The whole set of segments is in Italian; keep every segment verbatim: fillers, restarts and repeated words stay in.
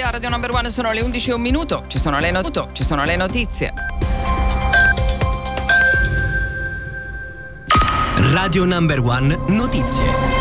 a Radio Number One sono le undici e un minuto, ci sono le, not- ci sono le notizie. Radio Number One Notizie.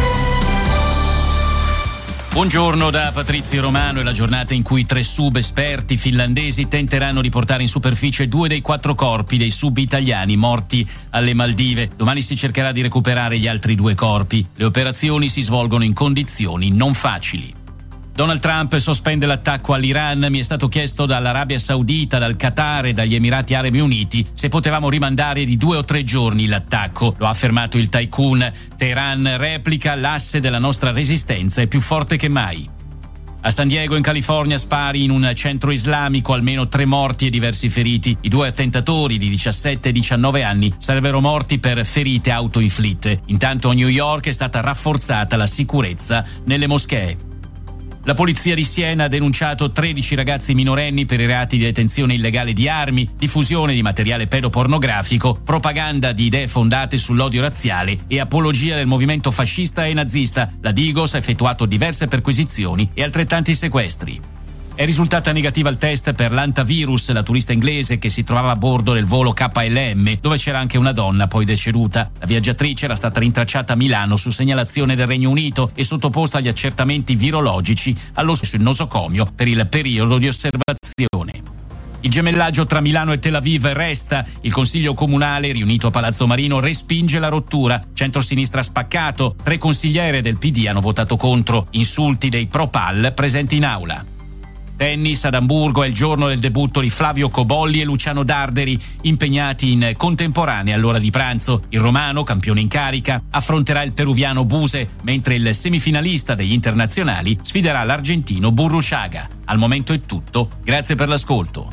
Buongiorno da Patrizio Romano. È la giornata in cui tre sub esperti finlandesi tenteranno di portare in superficie due dei quattro corpi dei sub italiani morti alle Maldive. Domani si cercherà di recuperare gli altri due corpi. Le operazioni si svolgono in condizioni non facili. Donald Trump sospende l'attacco all'Iran. Mi è stato chiesto dall'Arabia Saudita, dal Qatar e dagli Emirati Arabi Uniti se potevamo rimandare di due o tre giorni l'attacco. Lo ha affermato il tycoon. Teheran replica: l'asse della nostra resistenza è più forte che mai. A San Diego, in California, spari in un centro islamico, almeno tre morti e diversi feriti. I due attentatori di diciassette e diciannove anni sarebbero morti per ferite autoinflitte. Intanto a New York è stata rafforzata la sicurezza nelle moschee. La polizia di Siena ha denunciato tredici ragazzi minorenni per i reati di detenzione illegale di armi, diffusione di materiale pedopornografico, propaganda di idee fondate sull'odio razziale e apologia del movimento fascista e nazista. La Digos ha effettuato diverse perquisizioni e altrettanti sequestri. È risultata negativa al test per l'antivirus la turista inglese che si trovava a bordo del volo K L M, dove c'era anche una donna poi deceduta. La viaggiatrice era stata rintracciata a Milano su segnalazione del Regno Unito e sottoposta agli accertamenti virologici allo stesso nosocomio per il periodo di osservazione. Il gemellaggio tra Milano e Tel Aviv resta. Il Consiglio Comunale, riunito a Palazzo Marino, respinge la rottura. Centrosinistra spaccato. Tre consigliere del P D hanno votato contro. Insulti dei pro-Pal presenti in aula. Tennis ad Amburgo, è il giorno del debutto di Flavio Cobolli e Luciano Darderi, impegnati in contemporanea all'ora di pranzo. Il romano, campione in carica, affronterà il peruviano Buse, mentre il semifinalista degli internazionali sfiderà l'argentino Burruchaga. Al momento è tutto, grazie per l'ascolto.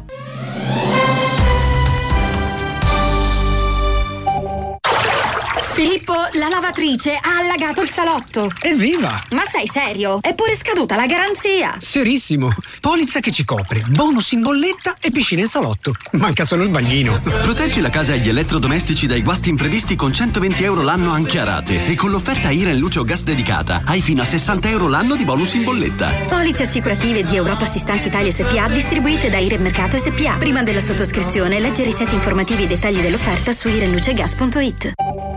Filippo, la lavatrice ha allagato il salotto. Evviva! Ma sei serio? È pure scaduta la garanzia. Serissimo. Polizza che ci copre, bonus in bolletta e piscina in salotto. Manca solo il bagnino. Proteggi la casa e gli elettrodomestici dai guasti imprevisti con centoventi euro l'anno anche a rate. E con l'offerta Iren Luce o Gas dedicata hai fino a sessanta euro l'anno di bonus in bolletta. Polizze assicurative di Europa Assistenza Italia S P A distribuite da Iren Mercato S P A. Prima della sottoscrizione leggere i set informativi e i dettagli dell'offerta su irenlucegas punto it.